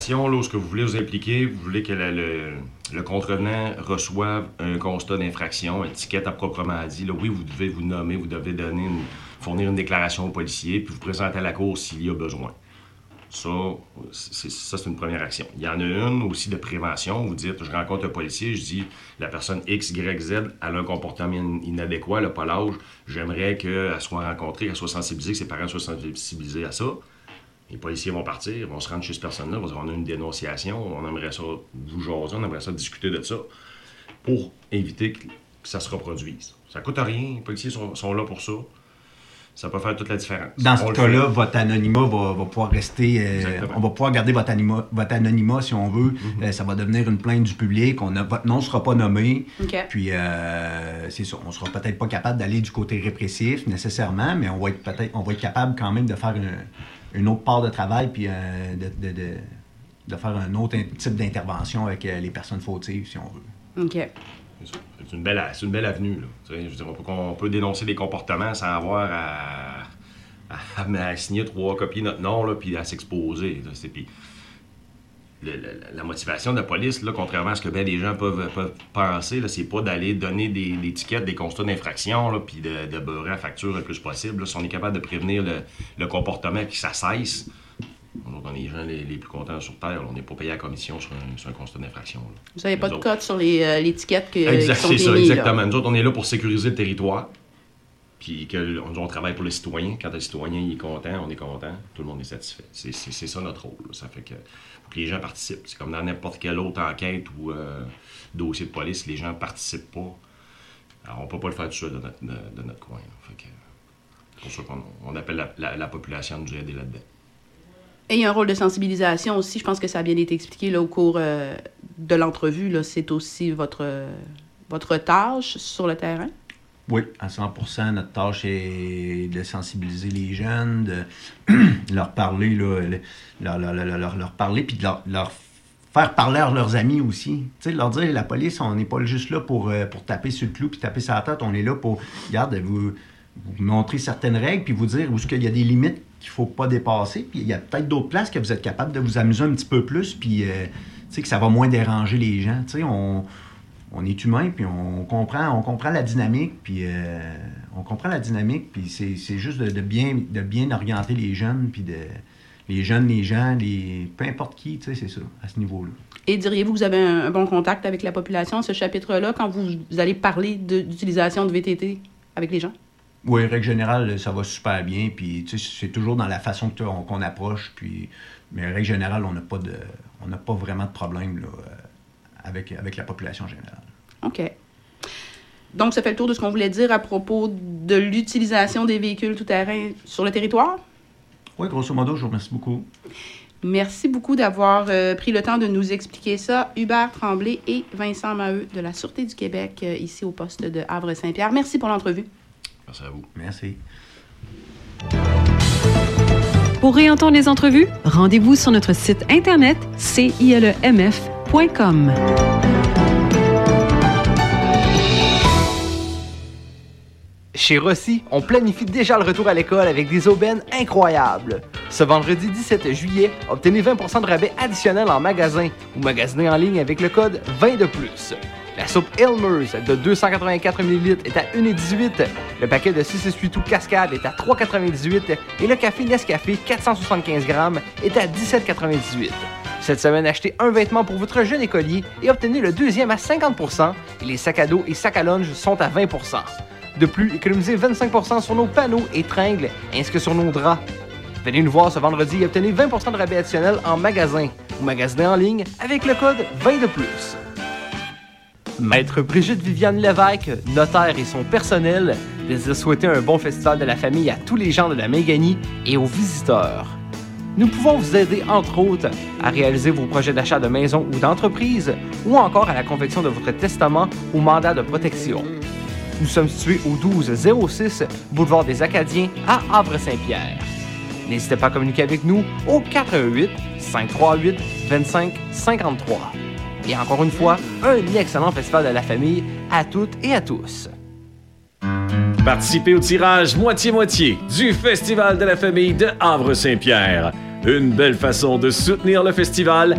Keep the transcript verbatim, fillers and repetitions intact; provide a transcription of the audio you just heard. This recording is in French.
Là, ce que vous voulez vous impliquer, vous voulez que le, le, le contrevenant reçoive un constat d'infraction, une étiquette à proprement dit. Là, oui, vous devez vous nommer, vous devez donner une, fournir une déclaration au policier, puis vous présenter à la cour s'il y a besoin. Ça, c'est, ça, c'est une première action. Il y en a une aussi de prévention. Vous dites, je rencontre un policier, je dis, la personne X, Y, Z, elle a un comportement inadéquat, elle n'a pas l'âge, j'aimerais qu'elle soit rencontrée, qu'elle soit sensibilisée, que ses parents soient sensibilisés à ça. Les policiers vont partir, vont se rendre chez cette personne-là, vont dire, on a une dénonciation, on aimerait ça vous jaser, on aimerait ça discuter de ça, pour éviter que ça se reproduise. Ça ne coûte rien, les policiers sont, sont là pour ça. Ça peut faire toute la différence. Dans ce cas-là, votre anonymat va, va pouvoir rester... Euh, on va pouvoir garder votre, anima, votre anonymat, si on veut. Mm-hmm. Euh, ça va devenir une plainte du public. On a, votre nom ne sera pas nommé. Okay. Puis, euh, c'est ça. On ne sera peut-être pas capable d'aller du côté répressif, nécessairement, mais on va être, peut-être, on va être capable quand même de faire une, une autre part de travail, puis euh, de, de, de, de faire un autre type d'intervention avec euh, les personnes fautives, si on veut. OK. C'est une belle, c'est une belle avenue. Là. Je veux dire, on, peut, on peut dénoncer des comportements sans avoir à, à, à, à signer trois copies de notre nom, là, puis à s'exposer. Là, c'est, puis, le, le, la motivation de la police, là, contrairement à ce que bien des gens peuvent, peuvent penser, là, c'est pas d'aller donner des, des étiquettes, des constats d'infraction, là, puis de, de beurrer la facture le plus possible. Là. Si on est capable de prévenir le, le comportement et que ça cesse, on est les gens les, les plus contents sur Terre. Là. On n'est pas payé à la commission sur un, sur un constat d'infraction. Là. Vous n'avez pas Nous de autres... code sur les, euh, l'étiquette que, exact, qui sont c'est ça, émis, exactement. là. Nous autres, on est là pour sécuriser le territoire. Puis que, on, on travaille pour les citoyens. Quand le citoyen il est content, on est content. Tout le monde est satisfait. C'est, c'est, c'est ça notre rôle. Là. Ça fait que, faut que les gens participent. C'est comme dans n'importe quelle autre enquête ou euh, dossier de police, les gens ne participent pas. Alors, on ne peut pas le faire tout seul de notre, de, de notre coin. Là. Fait que, c'est pour ça qu'on on appelle la, la, la population à nous aider là-dedans. Et il y a un rôle de sensibilisation aussi. Je pense que ça a bien été expliqué là, au cours euh, de l'entrevue. Là. C'est aussi votre, euh, votre tâche sur le terrain. Oui, à cent pour cent. Notre tâche est de sensibiliser les jeunes, de leur parler, là, leur, leur, leur, leur, leur parler, puis de leur, leur faire parler à leurs amis aussi. Tu sais, leur dire, la police, on n'est pas juste là pour, pour taper sur le clou puis taper sur la tête. On est là pour, regarde, vous, vous montrer certaines règles puis vous dire où est-ce qu'il y a des limites qu'il ne faut pas dépasser. Puis il y a peut-être d'autres places que vous êtes capable de vous amuser un petit peu plus, puis euh, tu sais, que ça va moins déranger les gens. Tu sais, on, on est humain, puis on comprend, on comprend la dynamique, puis euh, on comprend la dynamique, puis c'est, c'est juste de, de, bien, de bien orienter les jeunes, puis de les jeunes, les gens, les peu importe qui, tu sais, c'est ça, à ce niveau-là. Et diriez-vous que vous avez un, un bon contact avec la population, ce chapitre-là, quand vous, vous allez parler de, d'utilisation de V T T avec les gens? Oui, règle générale, ça va super bien. Puis, tu sais, c'est toujours dans la façon que on, qu'on approche. Puis, mais règle générale, on n'a pas de, on n'a pas vraiment de problème là, avec, avec la population générale. OK. Donc, ça fait le tour de ce qu'on voulait dire à propos de l'utilisation des véhicules tout-terrain sur le territoire? Oui, grosso modo, je vous remercie beaucoup. Merci beaucoup d'avoir euh, pris le temps de nous expliquer ça. Hubert Tremblay et Vincent Maheu de la Sûreté du Québec, euh, ici au poste de Havre-Saint-Pierre. Merci pour l'entrevue. Merci à vous. Merci. Pour réentendre les entrevues, rendez-vous sur notre site internet c i l e m f point com. Chez Rossi, on planifie déjà le retour à l'école avec des aubaines incroyables. Ce vendredi dix-sept juillet, obtenez vingt pour cent de rabais additionnel en magasin ou magasinez en ligne avec le code vingt de plus. La soupe Elmer's de deux cent quatre-vingt-quatre millilitres est à un virgule dix-huit. Le paquet de six essuie-tout Cascade est à trois virgule quatre-vingt-dix-huit. Et le café Nescafé quatre cent soixante-quinze grammes est à dix-sept virgule quatre-vingt-dix-huit. Cette semaine, achetez un vêtement pour votre jeune écolier et obtenez le deuxième à cinquante pour cent. Et les sacs à dos et sacs à lunch sont à vingt pour cent. De plus, économisez vingt-cinq pour cent sur nos panneaux et tringles ainsi que sur nos draps. Venez nous voir ce vendredi et obtenez vingt pour cent de rabais additionnel en magasin ou magasinez en ligne avec le code vingt de plus. Maître Brigitte Viviane Lévesque, notaire et son personnel, désire souhaiter un bon festival de la famille à tous les gens de la Méganie et aux visiteurs. Nous pouvons vous aider, entre autres, à réaliser vos projets d'achat de maison ou d'entreprise, ou encore à la confection de votre testament ou mandat de protection. Nous sommes situés au douze zéro six boulevard des Acadiens à Havre-Saint-Pierre. N'hésitez pas à communiquer avec nous au quatre un huit, cinq trois huit, deux cinq cinq trois. Et encore une fois, un excellent festival de la famille à toutes et à tous. Participez au tirage moitié-moitié du Festival de la famille de Havre-Saint-Pierre. Une belle façon de soutenir le festival